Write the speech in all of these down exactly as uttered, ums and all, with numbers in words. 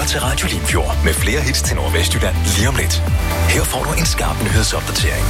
lytter til Radio Limfjord med flere hits til Nordvestjylland lige om lidt. Her får du en skarp nyhedsopdatering.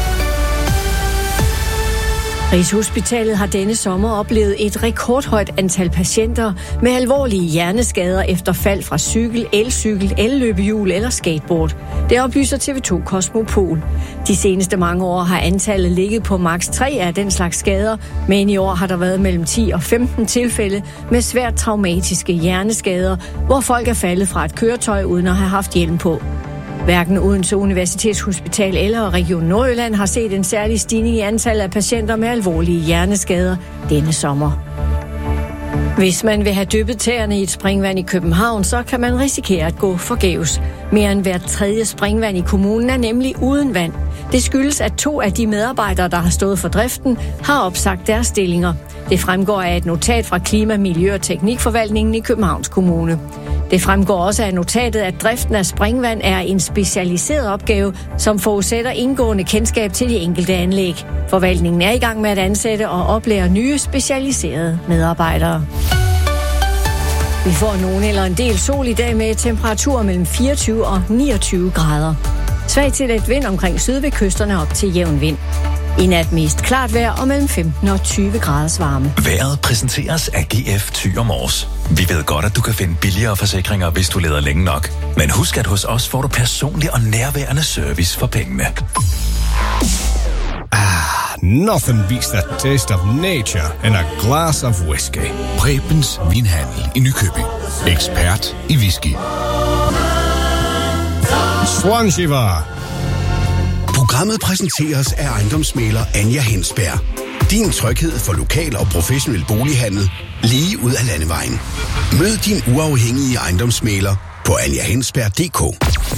Rigshospitalet har denne sommer oplevet et rekordhøjt antal patienter med alvorlige hjerneskader efter fald fra cykel, elcykel, elløbehjul eller skateboard. Det oplyser T V to Kosmopol. De seneste mange år har antallet ligget på maks tre af den slags skader, men i år har der været mellem ti og femten tilfælde med svært traumatiske hjerneskader, hvor folk er faldet fra et køretøj uden at have haft hjelm på. Hverken Odense Universitetshospital eller Region Nordjylland har set en særlig stigning i antallet af patienter med alvorlige hjerneskader denne sommer. Hvis man vil have dyppet tæerne i et springvand i København, så kan man risikere at gå forgæves. Mere end hvert tredje springvand i kommunen er nemlig uden vand. Det skyldes, at to af de medarbejdere, der har stået for driften, har opsagt deres stillinger. Det fremgår af et notat fra Klima-, Miljø- og Teknikforvaltningen i Københavns Kommune. Det fremgår også af notatet, at driften af springvand er en specialiseret opgave, som forudsætter indgående kendskab til de enkelte anlæg. Forvaltningen er i gang med at ansætte og oplære nye specialiserede medarbejdere. Vi får nogen eller en del sol i dag med temperaturer mellem fireogtyve og niogtyve grader. Svag til let vind omkring syd ved kysterne op til jævn vind. I nat mest klart vejr og mellem femten og tyve graders varme. Vejret præsenteres af G F Thyre Mors. Vi ved godt, at du kan finde billigere forsikringer, hvis du leder længe nok. Men husk, at hos os får du personlig og nærværende service for pengene. Ah, nothing beats that taste of nature in a glass of whiskey. Prebens Vinhandel i Nykøbing. Ekspert i whisky. Swanshiva. Programmet præsenteres af ejendomsmægler Anja Hensberg. Din tryghed for lokal og professionel bolighandel lige ud af landevejen. Mød din uafhængige ejendomsmægler på anja hensberg punktum d k.